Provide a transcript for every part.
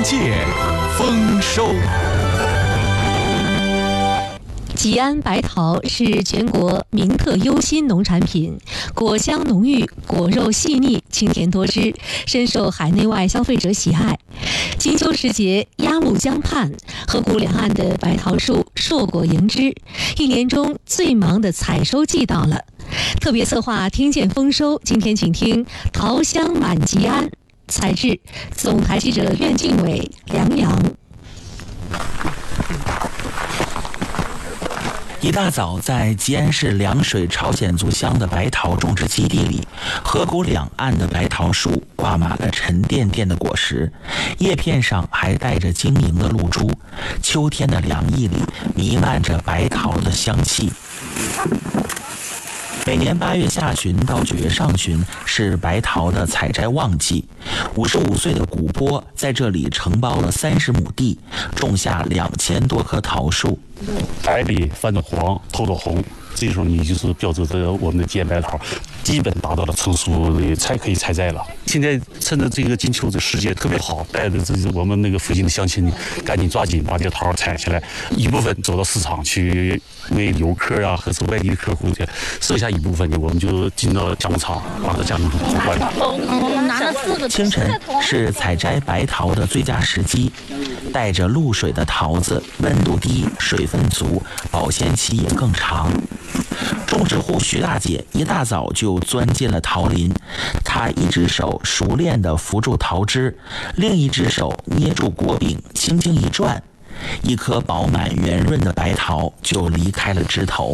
界丰收。 吉安白桃是全国名特优新农产品，果香浓郁，果肉细腻，清甜多汁，深受海内外消费者喜爱。金秋时节，鸭绿江畔、河谷两岸的白桃树硕果迎之，一年中最忙的采收季到了。特别策划听见丰收，今天请听桃香满吉安，采制总台记者苑敬伟、梁阳。 一大早，在吉安市凉水朝鲜族乡的白桃种植基地里，河谷两岸的白桃树挂满了沉甸甸的果实，叶片上还带着晶莹的露珠。秋天的凉意里弥漫着白桃的香气。每年8月下旬到9月上旬是白桃的采摘旺季。55岁的古波在这里承包了30亩地，种下2000多棵桃树。 白里泛着黄，透着红，这时候你就是标志着我们的吉安白桃基本达到了成熟的才可以采摘了。现在趁着这个金秋的时节特别好，带着我们那个附近的乡亲赶紧抓紧把这个桃采下来，一部分走到市场去为游客啊或者外地的客户去，剩下一部分呢我们就进到加工厂把它加工成桃罐头。 清晨是采摘白桃的最佳时机，带着露水的桃子温度低，水分足，保鲜期也更长。种植户徐大姐一大早就钻进了桃林，她一只手熟练地扶住桃枝，另一只手捏住果柄，轻轻一转，一颗饱满圆润的白桃就离开了枝头。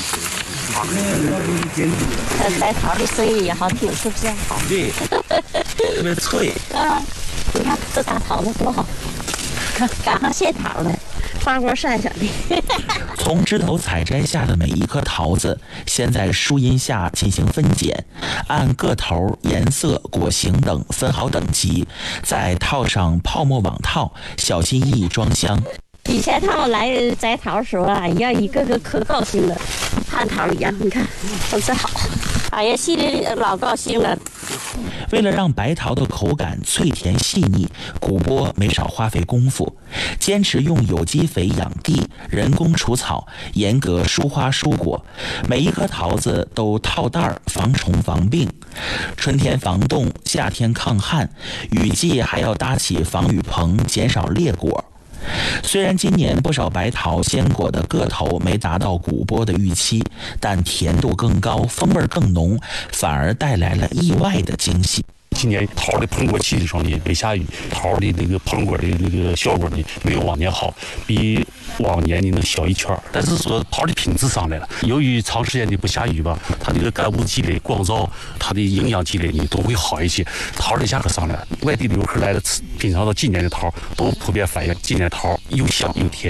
白桃的声音也好听，是不是？ 对，特别脆。 你看这大桃子多好，赶上现桃了，花果闪闪的。 从枝头采摘下的每一颗桃子，先在树荫下进行分拣，按个头、颜色、果形等分好等级，再套上泡沫网套，小心翼翼装箱。 以前他们来摘桃的时候啊，哎呀，一个个可高兴了，看桃一样，你看都是好，哎呀，心里老高兴了。 为了让白桃的口感脆甜细腻，古波没少花费功夫，坚持用有机肥养地，人工除草，严格疏花疏果，每一颗桃子都套袋防虫防病，春天防冻，夏天抗旱，雨季还要搭起防雨棚，减少裂果。虽然今年不少白桃鲜果的个头没达到古波的预期，但甜度更高，风味更浓，反而带来了意外的惊喜。 今年桃的膨果期的时候呢没下雨，桃的那个膨果的那个效果呢没有往年好，比往年呢能小一圈，但是说桃的品质上来了。由于长时间的不下雨吧，它这个干物积累、光照，它的营养积累呢都会好一些，桃的价格上来了。外地的游客来了品尝到今年的桃，都普遍反映今年桃又香又甜。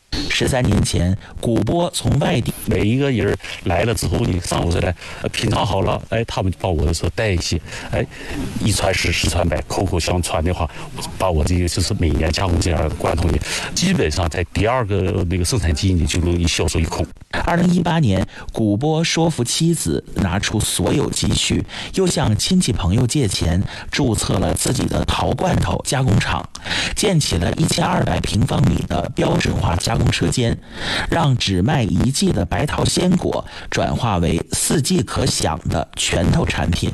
13年前，古波从外地， 每一个人来了之后呢，上午来品尝好了，哎，他们帮我的时候带一些，哎，一传十，十传百，口口相传的话，把我这个就是每年加工这样的罐头呢，基本上在第2个那个生产季呢就能一销售一空。 2018年，古波说服妻子拿出所有积蓄，又向亲戚朋友借钱，注册了自己的桃罐头加工厂，建起了1200平方米的标准化加工车间，让只卖1季的白桃鲜果转化为4季可享的拳头产品。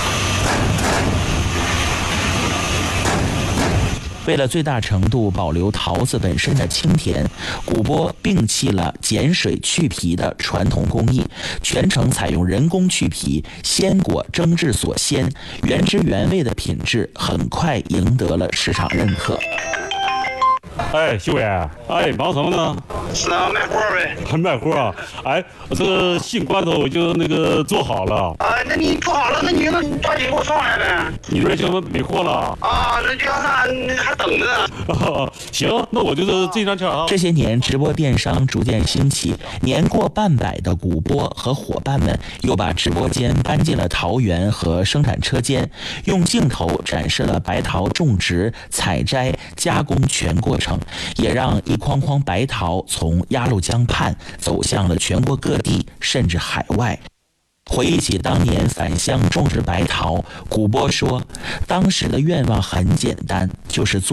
为了最大程度保留桃子本身的清甜，古波摒弃了碱水去皮的传统工艺，全程采用人工去皮，鲜果蒸制所鲜，原汁原味的品质很快赢得了市场认可。 哎，秀伟，哎，忙什么呢？ 是啊，卖货呗。 还卖货啊？哎，这个新罐头我就那个做好了。 啊，那你做好了，那你能抓紧给我上来呗？ 你那现在没货了？ 啊，那就还等着。 行，那我就是这张签啊。 这些年，直播电商逐渐兴起，年过半百的古波和伙伴们又把直播间搬进了桃园和生产车间，用镜头展示了白桃种植、采摘、加工全过程，也让一筐筐白桃从鸭绿江畔走向了全国各地，甚至海外。回忆起当年返乡种植白桃，古波说，当时的愿望很简单，就是做